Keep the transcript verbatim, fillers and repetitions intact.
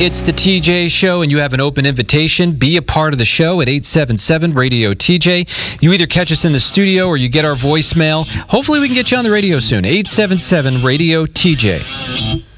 It's the T J Show, and you have an open invitation. Be a part of the show at eight seven seven radio T J. You either catch us in the studio or you get our voicemail. Hopefully we can get you on the radio soon. eight seven seven radio T J.